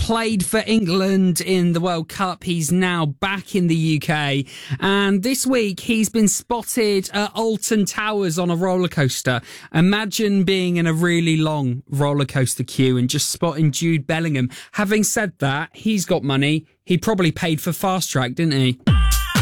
played for England in the World Cup. He's now back in the UK. And this week, he's been spotted at Alton Towers on a roller coaster. Imagine being in a really long roller coaster queue and just spotting Jude Bellingham. Having said that, he's got money. He probably paid for Fast Track, didn't he?